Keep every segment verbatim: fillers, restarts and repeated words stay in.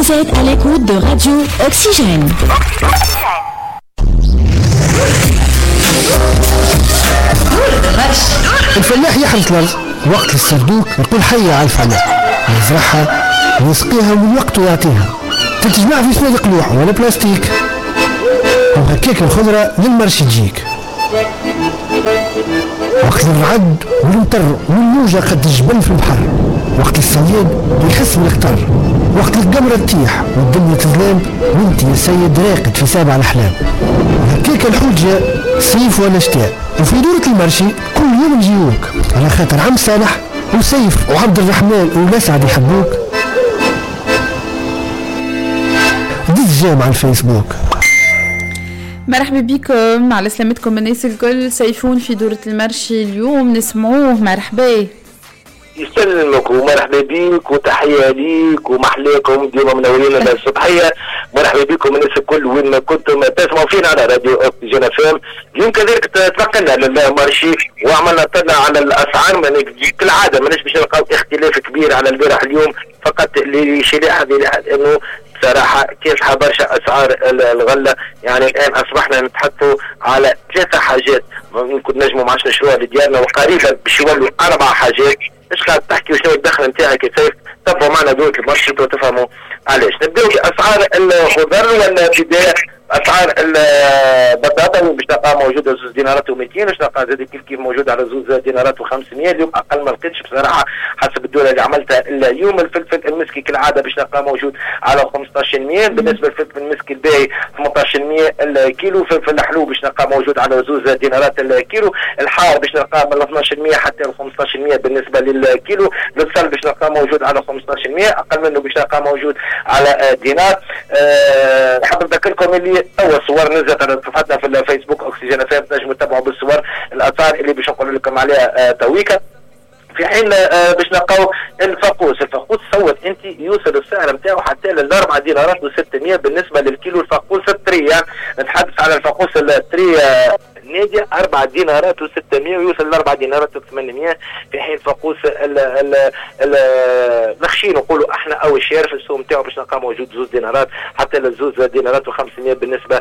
Vous êtes à l'écoute de Radio Oxygène. الفلاح يحرث الأرض وقت السردوك يقول حي على الفلاح، يزرعها ويسقيها من وقت ويعطيها، تتجمع في صناديق لوح ولا بلاستيك، وهكاك الخضرة للمرش تجيك. وقت الرعد والمطر والموجة قد تجبل في البحر، وقت الصياد يحس بالخطر، وقت القمرة تطيح والدنيا تظلام وانت يا سيد راقد في سابع الأحلام. وهكاك الحوت جاء صيف ولا شتاء، وفي دورة المرشي كل يوم نجيوك، على خاطر عم صالح وسيف وعبد الرحمن والأسعد يحبوك. دز جام على الفيسبوك. مرحبا بكم، على سلامتكم الناس الكل. سيفون في دورة المرشي اليوم نسمعوه. مرحبا. يسلمك ومرحبا بيك وتحية ليك ومحلاكم ديما منورين الصبحية. مرحبا بكم الناس الكل وين ما كنتم تسمعوا فينا على راديو اوكسجين اف ام. اليوم كذلك تلقينا للمارشي وعملنا طلع على الاسعار. كالعادة ماناش باش نلقاو اختلاف كبير على البارح اليوم، فقط اللي شي لاحظ انه صراحة كيف برشا أسعار الغلة. يعني الآن أصبحنا نتحدثوا على ثلاثة حاجات ممكن نجموا معاش نشروها لديارنا، وقريبا باش يولوا أربع حاجات. إيش قاعد تحكي وشنو الدخل نتاعك يا سيف؟ تبعوا معنا دورة المرشي وتفهموا علاش. نبداو بأسعار الخضر والبداية. اسعار البطاطا باش تلقاها موجوده زوز دينارات ومئتين، باش تلقاها زاد كيف كيف موجوده على زوز دينارات وخمسمية. اليوم اقل ما لقيتش بصراحه حسب الدوله اللي عملتها اليوم. الفلفل المسكي كالعاده باش تلقاه موجود على خمسطاش مية. بالنسبه للفلفل المسكي الباهي ثمنطاش مية الكيلو. فلفل الحلو باش تلقاه موجود على زوز دينارات الكيلو. الحار باش تلقاه من اثناش مية حتى ل خمسطاش مية بالنسبه للكيلو. البصل باش تلقاه موجود على خمسطاش مية، اقل منه باش تلقاه موجود على دينار. أه حاب نذكركم اللي توا صور نزلت على صفحتنا في الفيسبوك اوكسجين اف ام، تنجموا تتابعوا بالصور الاسعار اللي باش نقول لكم عليها آه تويكا. في حين آه باش نلقاو الفاقوس. الفاقوس صوت انت يوصل السعر نتاعو حتى للاربع دينارات وستمية بالنسبه للكيلو الفاقوس الطريه. نتحدث على الفاقوس الطريه نادي أربعة دينارات وستمية ويوصل لأربعة دينارات وثمانمية. في حين فاقوس النخشين نقولوا احنا أول شير في السوق نتاعو باش نلقى موجود زوز دينارات حتى لزوز دينارات وخمسمية بالنسبة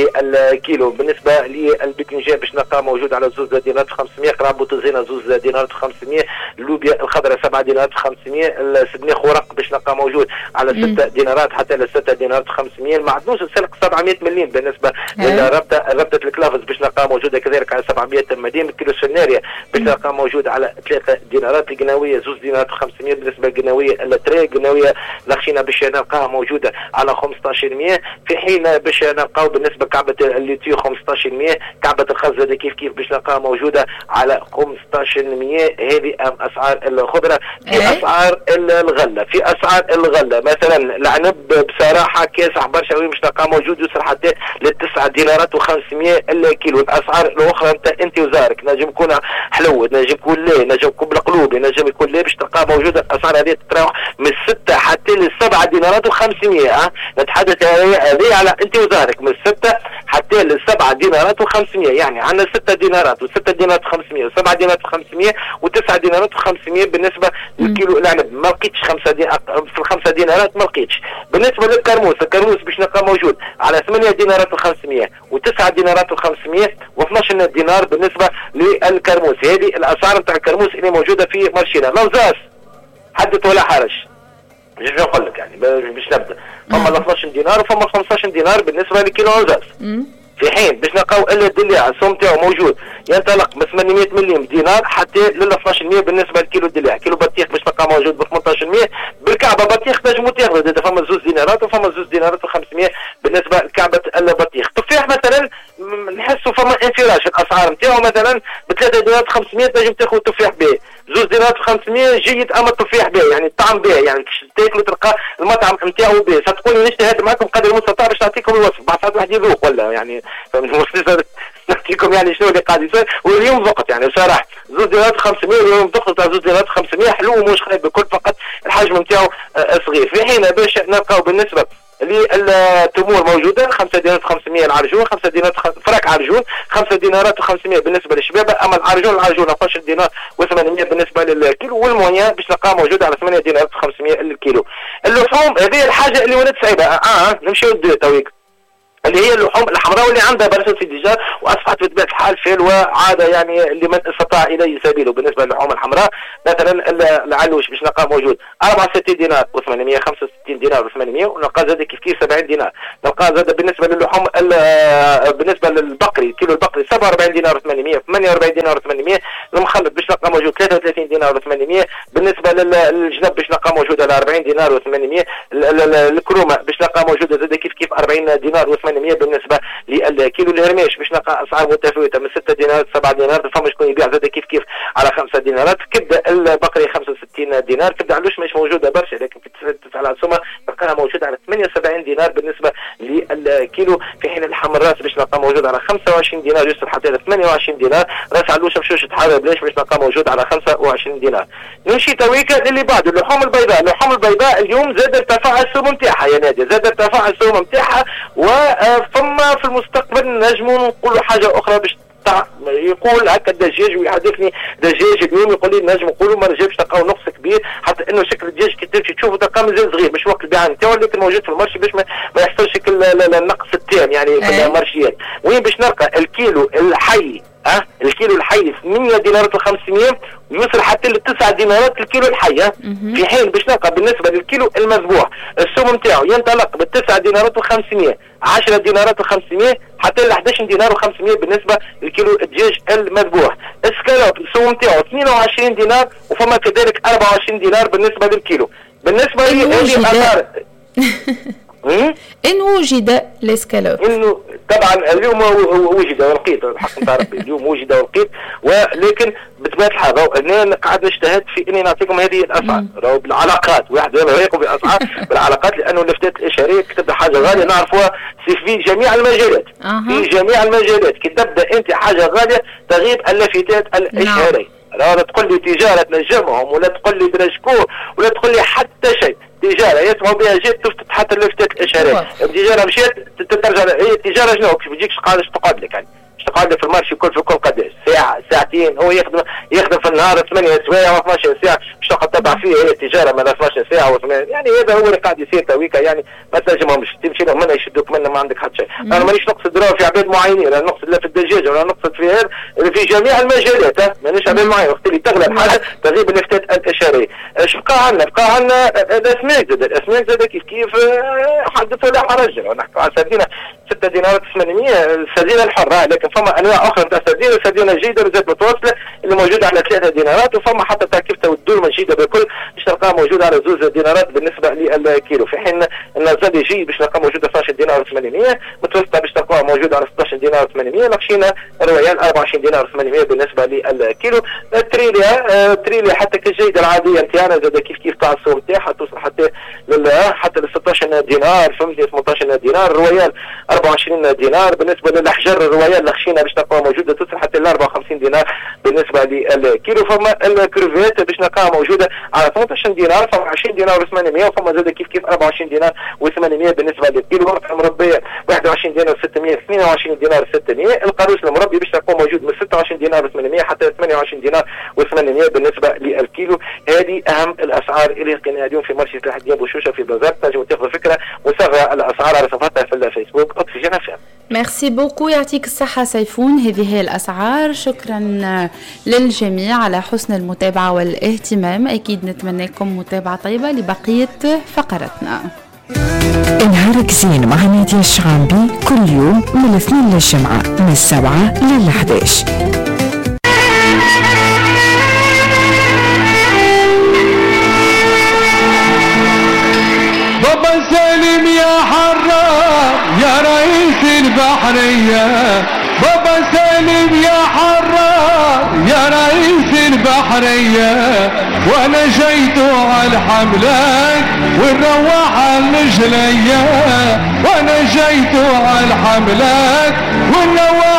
للكيلو. بالنسبة للباذنجان باش نلقى موجود على زوز دينارات وخمسمية. قراب بوتوزينة زوز دينارات وخمسمية. اللوبيا الخضراء سبعة دينارات وخمسمية. السبناء خورق باش نلقى موجود على ستة دينارات حتى لستة دينارات وخمسمية. المعدنوس السلق سبعمية مليم بالنسبة للربطة ربطة الكلافز باش نلقى موجودة كذلك على سبعمية مليم. الكيلو السناريا باش تلقى موجود على ثلاثة دينارات. القناوية زوز دينارات وخمسمية. بالنسبة للقناوية التري القناوية لخشينا باش نلقاها موجودة على خمسطاش مية. في حين باش نلقاو بالنسبة كعبة الليتيو خمسطاش مية. كعبة الخز هذه كيف كيف باش نلقاها موجودة على خمسطاش مية. هذه أسعار الخضرة. في أسعار الغلة في أسعار الغلة مثلا العنب بصراحة كاسح برشا وين باش نلقاه موجود يوصل حتى للتسعة دينارات وخمسمية الكيلو. الأسعار الأخرى أنت أنت وزارك نجم يكون حلو، نجم يكون لا، نجم يكون بالقلوب، نجم يكون لا باش تلقاه موجودة. الأسعار هذه تتراوح من ستة حتى للسبعة دينارات وخمسمية. ها نتحدث هذه على أنت وزارك من ستة حتى للسبعة دينارات وخمسمية. يعني عندنا ستة دينارات وستة دينارات وخمسمية وسبعة دينارات وخمسمية وتسعة دينارات وخمسمية بالنسبة للكيلو العنب. ما لقيتش خمسة دي... في الخمسة دينارات ما لقيتش. بالنسبة للكرموس الكرموس باش نلقى موجود على ثمانية دينارات وخمسمية وتسعة دينارات وخمسمية واثناش دينار بالنسبة للكرموس. هذه الأسعار نتاع الكرموس اللي موجودة في مرشينا. لوزاس حدث ولا حرج مش نقول لك يعني باش نبدا. فما اثناش دينار وفما خمسطاش دينار بالنسبة لكيلو لوزاس. في حين باش نلقاو الا الدليع السوم تاعو موجود ينطلق ب ثمانمية مليم دينار حتى لل اثناش مية بالنسبه لكيلو الدليع. كيلو بطيخ باش نلقاه موجود ب ثمنطاش مية. بالكعبه بطيخ تنجموا تاخذوا زاد فما زوز دينارات وفما زوز دينارات وخمسمية بالنسبه لكعبه البطيخ. تفاح مثلا نحسوا فما انفراج في الاسعار نتاعو. مثلا ب ثلاثة دينارات وخمسمية تنجم تاخذ تفاح باهي. زوز دينارات وخمسمية جيد اما التفاح باهي يعني الطعم باهي يعني تاكلوا تلقى المطعم نتاعو باهي. ستقولوا نجتهد معكم قدر المستطاع باش نعطيكم الوصف بعد ساعات واحد يذوق ولا يعني نحكيكم يعني شنو اللي قاعد يصير. واليوم ضغط يعني بصراحه زوز دينارات وخمسمية. واليوم ضغط تاع زوز دينارات وخمسمية حلو ومش خايب بكل، فقط الحجم نتاعو صغير. في حين باش نلقاو بالنسبه اللي التمور موجوده خمسة دينارات وخمسمية العرجون، خمسة دينارات فراك عرجون، خمسة دينارات وخمسمية بالنسبه للشبابه. اما العرجون العرجون اثناش دينار وثمانمية بالنسبه للكيلو، والمونيا باش نلقاها موجوده على ثمانية دينارات وخمسمية الكيلو. اللحوم هذه الحاجه اللي ولات صعيبه. اه نمشيو للدو تويك اللي هي اللحوم الحمراء واللي عندها برشا ديجا واصبحت بطبيعه الحال فعل وعاده يعني لمن استطاع اليه سبيله. بالنسبه للحوم الحمراء مثلا العلوش باش نلقاه موجود أربعة وستين دينار و800 خمسة وستين دينار و800 ونلقاه زاد كيف كيف سبعين دينار. نلقاه زاد بالنسبه للحوم بالنسبه للبقري كيلو البقري سبعة وأربعين دينار و800 ثمانية وأربعين دينار و800. المخلط باش نلقاه موجود ثلاثة وثلاثين دينار و800. بالنسبه للجنب باش نلقاه موجود على أربعين دينار و800. الكرومه باش نلقاه موجوده زاد كيف كيف أربعين دينار و800. بالنسبه للكيلو الهرماش باش نلقى اسعار متفاوته من ستة دينار سبعة دينار. فما شكون يبيع زاد كيف كيف على خمسة دينارات. كبده البقري خمسة وستين دينار. كبده علوش مش موجوده برشا لكن تسال على السومه تلقاها موجوده على ثمانية وسبعين دينار بالنسبه للكيلو، في حين اللحم الراس باش نلقاه موجود على خمسة وعشرين دينار يوصل حتى الى ثمانية وعشرين دينار. راس علوش مشوشه حاره بلاش باش نلقاه موجود على خمسة وعشرين دينار. نمشي تويكا للي بعده اللحوم البيضاء. اللحوم البيضاء اليوم زاد ارتفع السوم نتاعها يا نادي، زاد ارتفع السوم نتاعها. وفما في المستقبل نجموا نقولوا حاجه اخرى باش يقول هكا الدجاج ويحدثني دجاج اليوم يقول لي نجم نقولوا ما رجعش تلقاو نقص كبير حتى انه شكل الدجاج كي تمشي تشوفه تلقاه مازال صغير مش وقت البيع نتاعو لكن موجود في المارشي باش ما, ما يحصلش النقص التام يعني في المارشيات. وين باش نلقى الكيلو الحي ها الكيلو الحي ثمانية دينارات وخمسمية ويوصل حتى لتسعة دينارات الكيلو الحي. في حين باش نلقى بالنسبه للكيلو المذبوح السوم نتاعو ينطلق بالتسعة دينارات وخمسمية عشرة دينارات وخمسمية حتى ل أحد عشر دينار وخمسمية بالنسبه للكيلو الدجاج المذبوح. السكالوب السوم نتاعو اثنين وعشرين دينار وفما كذلك أربعة وعشرين دينار بالنسبه للكيلو. بالنسبه لي هذه اثار إن وجد الاسكالوب انه طبعا اليوم وجد ولقيت الحق نتاع ربي اليوم وجد ولقيت ولكن بطبيعه الحال انا قاعد نجتهد في اني نعطيكم هذه الاسعار راهو بالعلاقات واحد يراقب بالاسعار بالعلاقات لانه اللفتات الاشاريه كتبدا حاجه غاليه نعرفوها في جميع المجالات في جميع المجالات كي تبدا انت حاجه غاليه تغيب اللافتات الاشاريه. لا تقول لي تجاره تنجمهم ولا تقول لي درجكور ولا تقول لي حتى شيء. تجاره يسمعوا بها جيت تفتح حتى اللفتات الاشاريه. التجاره مشيت ترجع هي التجاره شنو باش بيجيكش قاعد تقعد لك يعني تقعد في المارشي كل في كل قداش ساعه ساعتين هو يخدم يخدم في النهار ثمانية سوايع و12 ساعه باش تقعد تتبع فيه هي التجاره من اثناش ساعه و يعني هذا هو اللي قاعد يصير تويكا يعني ما تنجمهمش تمشي لهم منها يشدوك منها ما عندك حتى شيء. انا مانيش نقصد في عباد معينين ولا نقصد لا في الدجاج ولا نقصد في هذا في جميع المجالات مانيش عباد معين وقت اللي تغلى الحاله تغيب اللفتات الاشاريه. اش بقى عندنا بقى عندنا الاسماك زاد الاسماك زاد كيف كيف حدث ولا حرج نحكوا على سردينه ستة دينارات ثمانمية السردينه الحره لكن فما انواع اخرى نتاع السردينه السردينه جيده وزاد متواصله اللي موجوده على ثلاثة دينارات وفما حتى تركيبته والدولمه جيده بالكل باش تلقاها موجوده على زوز دينارات بالنسبه للكيلو في حين النزال جيد باش تلقاها موجوده اثناش دينار وثمانمية متوسطه باش تلقاها موجوده على ستة عشر دينار وثمانمية لقشينا الرويال أربعة وعشرين دينار وثمانمية بالنسبه للكيلو. التريليا التريليا حتى كالجيده العاديه نتاعنا زاد كيف كيف تاع السوم نتاعها توصل حتى لل حتى ل ستة عشر دينار فهمتني ثمانية عشر دينار الرويال أربعة وعشرين دينار بالنسبه للاحجار الرويال لخشينا باش تلقاها موجوده توصل حتى ل أربعة وخمسين دينار بالنسبه للكيلو. فما الكروفيت باش نلقاها موجوده على ثمانية عشر دينار فما عشرين دينار وثمانمية وفما زاد كيف كيف أربعة وعشرين دينار وثمانمية بالنسبه للكيلو. المربيه واحد وعشرين دينار وستمية اثنين وعشرين دينار وستمية. القاروس المربي باش تلقاه موجود من ستة وعشرين دينار وثمانمية حتى ثمانية وعشرين دينار وثمانمية بالنسبه للكيلو. هذه اهم الاسعار اللي لقيناها اليوم في مرشد سلاح الدين بوشوشه في بازار. تنجموا تاخذوا فكره وصغر الاسعار على صفحتها في الفيسبوك اوكسجين اف ام. ميرسي بوكو يعطيك الصحة سيفون. هذه هي الأسعار. شكرا للجميع على حسن المتابعة والاهتمام. أكيد نتمنى لكم متابعة طيبة لبقية فقرتنا. نهارك زين مع نادية الشعامبي كل يوم من الاثنين للجمعة من السبعة للأحد عشر. بابا سالم يا حرام يا رئيس البحرية بابا سالم يا حرام يا رئيس البحرية وانا جيتو على الحملات ونروح على الجلية وانا جيتو على الحملات ونروح